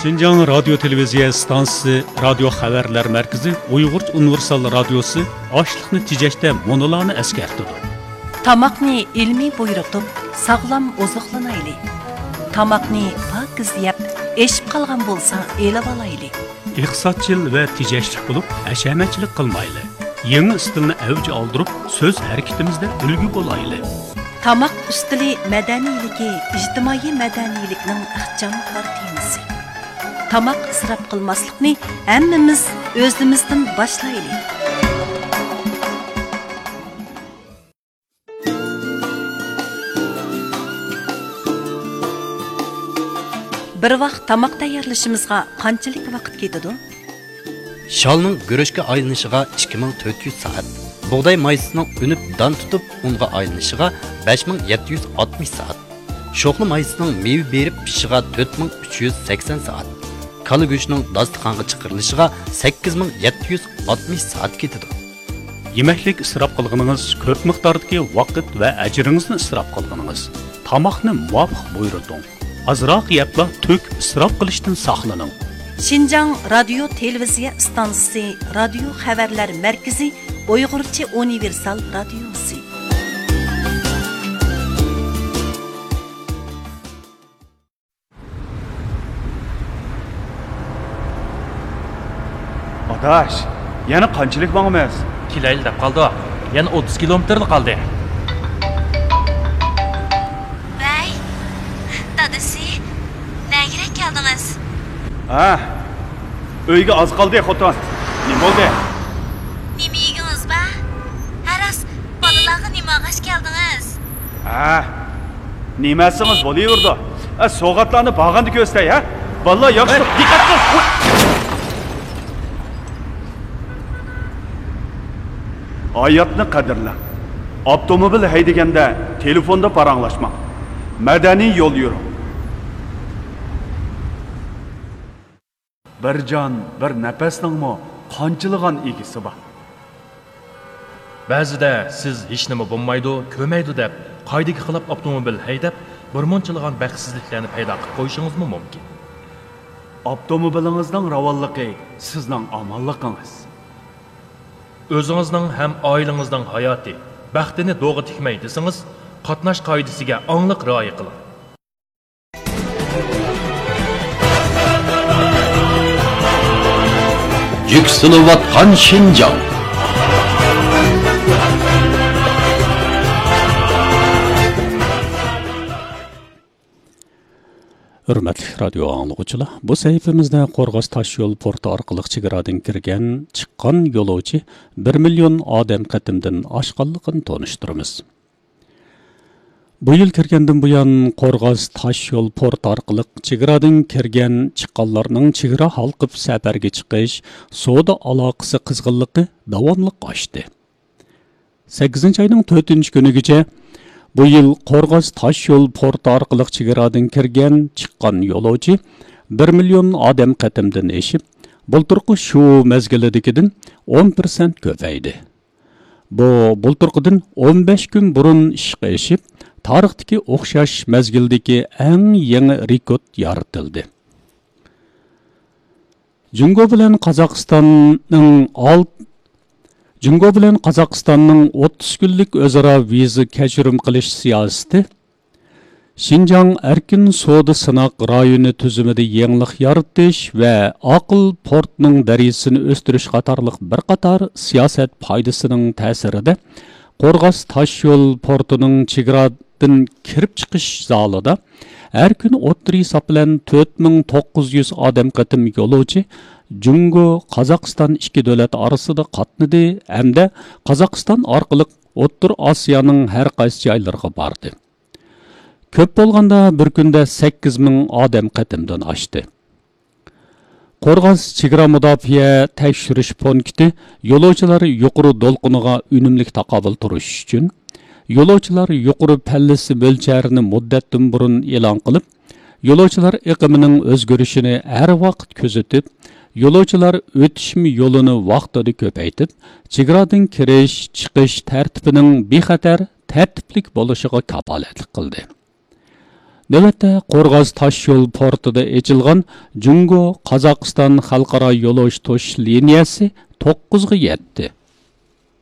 Şinjan Radyo Televiziya Stansiyasi Radio Xabarlar Markazi Uyg'ur Universal Radiosi ochliqni tejashda monolarni eskartdi. Tamakni ilmiy buyurtib, sog'lom oziqlanaylik. Tamakni pokiz yeb, eshib qolgan bo'lsa, elib olaylik. Iqtisodchil va tejashlik bo'lib, hashamatchilik qilmaylik. Yangi istilni avj oldirib, so'z harakatimizda ulgu bo'laylik. Tamak ustili madaniyligi, ijtimoiy madaniylikning ixchamkor temasi. Tamak isrof qilmaslikni hammamiz o'zimizdan boshlaylik. Bir vaqt tamak tayyorlashimizga qanchalik vaqt ketadi? Shalning guruchga aylanishiga 2400 soat. Buğday maysining unib don tutib, unga aylanishiga 5760 soat. Sho'xli maysining meva berib pishishiga 4380 soat. Kala go'shtining dasturxonga chiqarilishiga 8760 soat ketadi. Yemeklik isrof qilganingiz ko'p miqdordagi vaqt va ajringizni isrof qilganingiz. Tamoqni muvofiq buyurting. Azroq yebla to'k isrof qilishdan saqlaning. Şinjan Radyo Televiziya Stansiyasi Radio Xabarlar Markazi Uyg'urcha Universal Radiosi. Adaş, yana qanchalik mangimiz? Kilayli deb qoldi. Yana 30 kilometrlik qoldi. Vay. Dadasi, nega keldingiz? Ha. Uyga oz qoldi, xotin. Nima bo'ldi? Nima yedingiz ba? Haras, bolalarga nima g'ash keldingiz? Ha. Nimasimiz bo'laverdi? So'g'atlarni bag'anda ko'stay, ha? Vallahi yaxshi, diqqat qil. Hayotni qadrla. Avtomobil haydaganda telefonda paranglashma. Madaniy yo'l yuring. Bir jon, bir nafasningmi qanchiligan egisi bor. Ba'zida siz hech nima bo'lmaydi, ko'maydi deb qoidaga xilof avtomobil haydab, birmunchilgan baxtsizliklarni paydo qilib qo'yishingiz mumkin. Avtomobilingizning ravonligi sizning omonligingiz. O'zingizning ham oilangizning hayoti, baxtini do'g'ri tikmay desangiz, qatnash qoidasiga aniq rioya qiling. Yükselivatkan Şinjan. Hürmetli radyo anlıqçılar, bu sahifemizde Qorğas taş yol portu arqılıq çigiradan kirgen, çıqqan yoluvchi 1 milyon adam qatimdan aşqanlıqını tonuşturumuz. Bu yıl kirgenden buyan Qorğas taş yol portu arqılıq çigiradan kirgen çıqqanlarının çigira halqıp səpərge çıqış, soda alaqısı qızğınlıqı davamlıq aşdı. 8. ayının 4. günügece bu yıl Qorğas taş yol portu arqılıq çigiradan kirgen çıqqan yoluvchi 1 milyon adam qatimdan eşip, bulturqı şu mezgilidikidan 10% köpeydi. Bu bulturqıdan 15 gün burun işqa eşip, tarixdagi o'xshash mezgildagi eng yangi rekord yaratildi. Jungo bilan Qozog'istonning 30 kunlik o'zaro viza kechirim qilish siyosati Şinjan erkin savdo sinoq rayoni tuzumida yangilik yaratish va aql portning darajasini o'stirish qatorliq bir qator siyosat foydasining ta'sirida Qorğas taş yol portining chegaradan kirib chiqish zalida har kun o'ttir hisob bilan 4900 odam qatim yo'lovchi Jungo Qozog'iston ikki davlat orasida qatnadi hamda Qozog'iston orqali O'rta Osiyoning har qaysi joylariga bordi. Ko'p bo'lganda bir kunda 8000 odam qatimdan oshdi. Qorğas chegara mudofaa tekshirish punkti yo'lovchilar yuqori to'lqiniga unumli taqobil turish uchun yo'lovchilar yuqori pallasi mo'lcharini muddatdan burun e'lon qilib, yo'lovchilar iqimining o'zgarishini har vaqt kuzatib, yo'lovchilar o'tishmi yo'lini vaqtida ko'paytib, chegaradan kirish, chiqish tartibining bexatar, tartiblik bo'lishiga kafolatlik qildi. Növətdə Qorğaz taş yol portida açılğan Jungo Qozog'iston xalqaro yo'l to'sh liniyasi 9 ga yetdi.